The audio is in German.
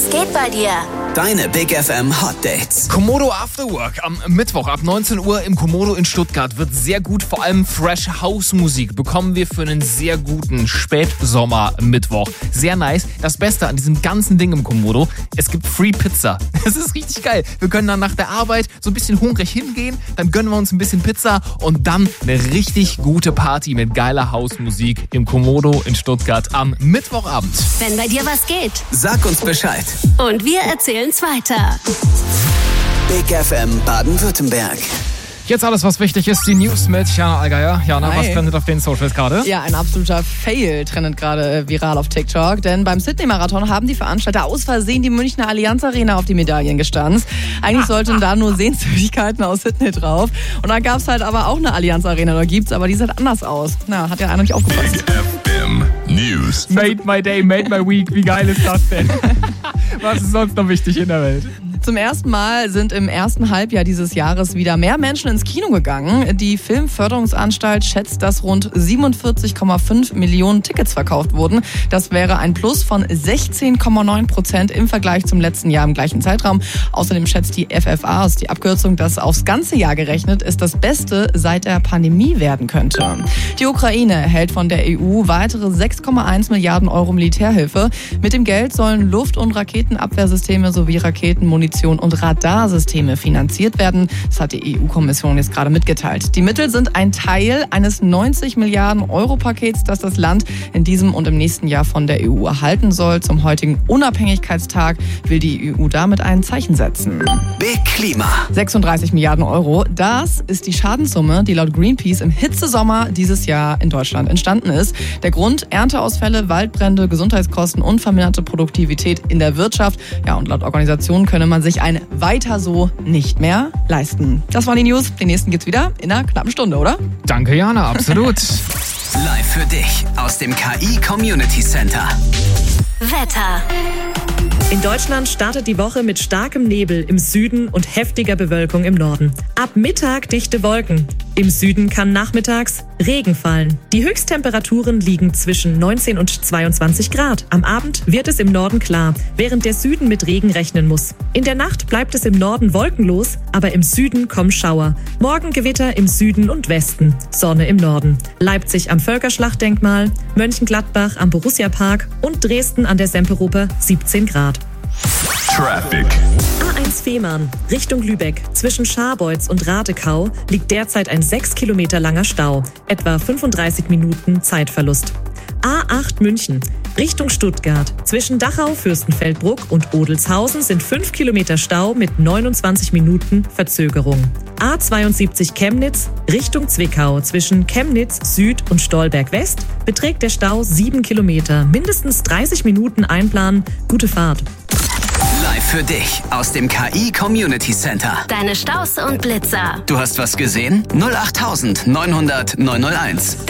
Was geht bei dir? Deine Big FM Hot Dates. Komodo After Work am Mittwoch ab 19 Uhr im Komodo in Stuttgart wird sehr gut. Vor allem Fresh House Musik bekommen wir für einen sehr guten Spätsommer-Mittwoch. Sehr nice. Das Beste an diesem ganzen Ding im Komodo, es gibt Free Pizza. Das ist richtig geil. Wir können dann nach der Arbeit so ein bisschen hungrig hingehen, dann gönnen wir uns ein bisschen Pizza und dann eine richtig gute Party mit geiler Hausmusik im Komodo in Stuttgart am Mittwochabend. Wenn bei dir was geht. Sag uns Bescheid. Und wir erzählen's weiter. Big FM Baden-Württemberg. Jetzt alles, was wichtig ist, die News mit Jana Allgeier. Jana, was trendet auf den Socials gerade? Ja, ein absoluter Fail trendet gerade viral auf TikTok, denn beim Sydney-Marathon haben die Veranstalter aus Versehen die Münchner Allianz Arena auf die Medaillen gestanzt. Eigentlich sollten da nur Sehenswürdigkeiten aus Sydney drauf. Und dann gab es halt aber auch eine Allianz Arena, oder gibt's, aber die sieht anders aus. Na, hat ja einer nicht aufgepasst. FM News. Made my day, made my week. Wie geil ist das denn? Was ist sonst noch wichtig in der Welt? Zum ersten Mal sind im ersten Halbjahr dieses Jahres wieder mehr Menschen ins Kino gegangen. Die Filmförderungsanstalt schätzt, dass rund 47,5 Millionen Tickets verkauft wurden. Das wäre ein Plus von 16,9% im Vergleich zum letzten Jahr im gleichen Zeitraum. Außerdem schätzt die FFA, ist die Abkürzung, dass aufs ganze Jahr gerechnet es das Beste seit der Pandemie werden könnte. Die Ukraine erhält von der EU weitere 6,1 Milliarden Euro Militärhilfe. Mit dem Geld sollen Luft- und Raketenabwehrsysteme sowie Raketenmunition und Radarsysteme finanziert werden. Das hat die EU-Kommission jetzt gerade mitgeteilt. Die Mittel sind ein Teil eines 90 Milliarden Euro Pakets, das das Land in diesem und im nächsten Jahr von der EU erhalten soll. Zum heutigen Unabhängigkeitstag will die EU damit ein Zeichen setzen. Big Klima. 36 Milliarden Euro, das ist die Schadenssumme, die laut Greenpeace im Hitzesommer dieses Jahr in Deutschland entstanden ist. Der Grund: Ernteausfälle, Waldbrände, Gesundheitskosten und verminderte Produktivität in der Wirtschaft. Ja, und laut Organisation könne man sich ein Weiter so nicht mehr leisten. Das waren die News. Den nächsten gibt's wieder in einer knappen Stunde, oder? Danke, Jana, absolut. Live für dich aus dem KI Community Center. Wetter. In Deutschland startet die Woche mit starkem Nebel im Süden und heftiger Bewölkung im Norden. Ab Mittag dichte Wolken. Im Süden kann nachmittags Regen fallen. Die Höchsttemperaturen liegen zwischen 19 und 22 Grad. Am Abend wird es im Norden klar, während der Süden mit Regen rechnen muss. In der Nacht bleibt es im Norden wolkenlos, aber im Süden kommen Schauer. Morgen Gewitter im Süden und Westen, Sonne im Norden. Leipzig am Völkerschlachtdenkmal, Mönchengladbach am Borussia-Park und Dresden an der Semperoper 17 Grad. Traffic. A1 Fehmarn, Richtung Lübeck, zwischen Scharbeutz und Radekau liegt derzeit ein 6 Kilometer langer Stau, etwa 35 Minuten Zeitverlust. A8 München, Richtung Stuttgart, zwischen Dachau, Fürstenfeldbruck und Odelshausen sind 5 Kilometer Stau mit 29 Minuten Verzögerung. A72 Chemnitz, Richtung Zwickau, zwischen Chemnitz Süd und Stolberg West beträgt der Stau 7 Kilometer, mindestens 30 Minuten einplanen. Gute Fahrt. Live für dich aus dem KI Community Center. Deine Staus und Blitzer. Du hast was gesehen? 08900 901.